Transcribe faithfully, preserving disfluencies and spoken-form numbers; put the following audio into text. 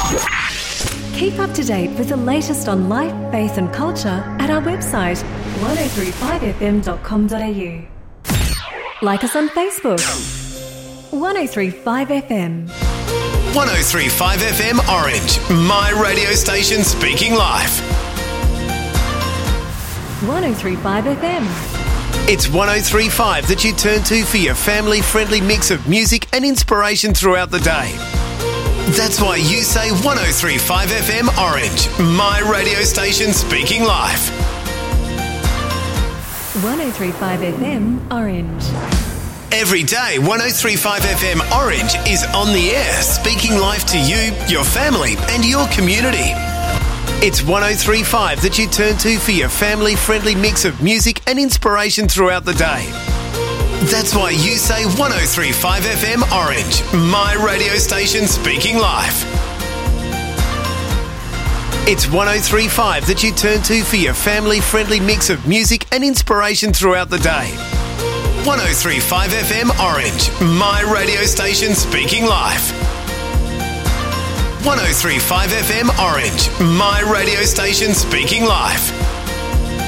Keep up to date with the latest on life, faith and culture at our website one oh three five f m dot com dot a u. Like us on Facebook, one oh three five F M. one oh three five F M Orange, my radio station speaking life. one oh three five F M. It's one oh three five that you turn to for your family-friendly mix of music and inspiration throughout the day. That's why you say one oh three five F M Orange, my radio station speaking life. one oh three five F M Orange. Every day, one oh three five F M Orange is on the air, speaking life to you, your family and your community. It's one oh three five that you turn to for your family-friendly mix of music and inspiration throughout the day. That's why you say one oh three five F M Orange, my radio station speaking life. It's one oh three five that you turn to for your family-friendly mix of music and inspiration throughout the day. one oh three five F M Orange, my radio station speaking life. one oh three five F M Orange, my radio station speaking life.